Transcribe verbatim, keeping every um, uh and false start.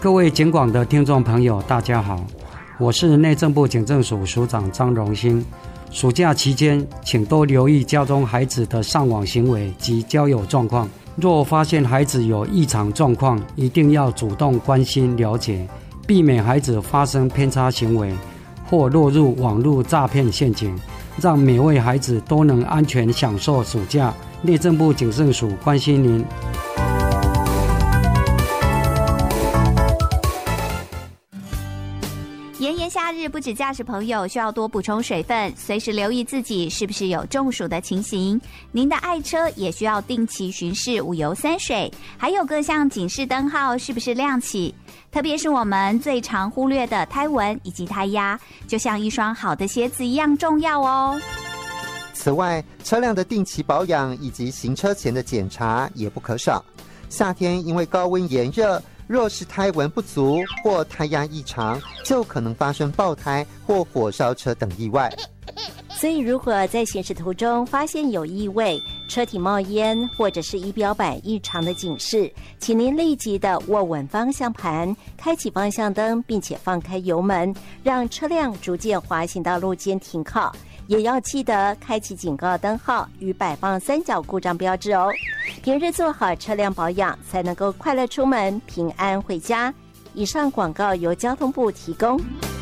各位警广的听众朋友大家好，我是内政部警政署署长张荣兴。暑假期间请多留意家中孩子的上网行为及交友状况，若发现孩子有异常状况，一定要主动关心了解，避免孩子发生偏差行为或落入网络诈骗陷阱，让每位孩子都能安全享受暑假。内政部警政署关心您。 炎炎夏日，不止驾驶朋友需要多补充水分，随时留意自己是不是有中暑的情形。您的爱车也需要定期巡视五油三水，还有各项警示灯号是不是亮起。特别是我们最常忽略的胎纹以及胎压，就像一双好的鞋子一样重要哦。 此外，车辆的定期保养以及行车前的检查也不可少。夏天因为高温炎热，若是胎纹不足或胎压异常，就可能发生爆胎或火烧车等意外。 所以如果在行驶途中发现有异味、车体冒烟或者是仪表板异常的警示，请您立即的握稳方向盘，开启方向灯，并且放开油门，让车辆逐渐滑行到路肩停靠。也要记得开启警告灯号与摆放三角故障标志哦。平日做好车辆保养，才能够快乐出门，平安回家。以上广告由交通部提供。